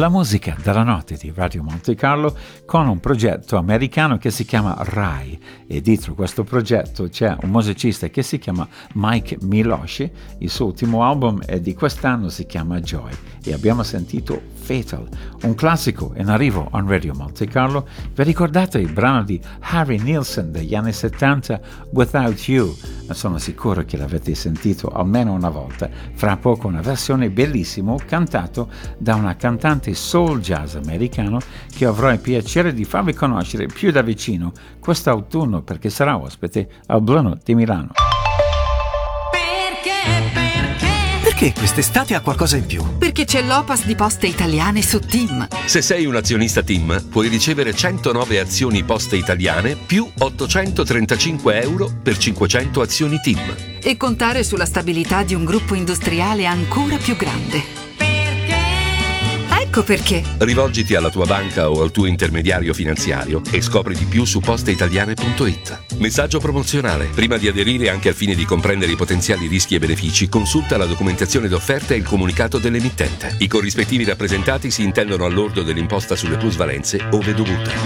la musica della notte di Radio Monte Carlo con un progetto americano che si chiama Rai, e dietro questo progetto c'è un musicista che si chiama Mike Miloshi. Il suo ultimo album è di quest'anno, si chiama Joy, e abbiamo sentito Fatal, un classico in arrivo on Radio Monte Carlo. Vi ricordate il brano di Harry Nilsson degli anni 70, Without You? Sono sicuro che l'avete sentito almeno una volta. Fra poco una versione bellissima cantato da una cantante soul jazz americano che avrò il piacere di farvi conoscere più da vicino quest'autunno, perché sarà ospite al Blue Note di Milano. Perché quest'estate ha qualcosa in più? Perché c'è l'Opas di Poste Italiane su TIM. Se sei un azionista TIM, puoi ricevere 109 azioni Poste Italiane più 835 euro per 500 azioni TIM. E contare sulla stabilità di un gruppo industriale ancora più grande. Ecco perché. Rivolgiti alla tua banca o al tuo intermediario finanziario e scopri di più su posteitaliane.it. Messaggio promozionale. Prima di aderire, anche al fine di comprendere i potenziali rischi e benefici, consulta la documentazione d'offerta e il comunicato dell'emittente. I corrispettivi rappresentati si intendono all'ordo dell'imposta sulle plusvalenze ove dovuto.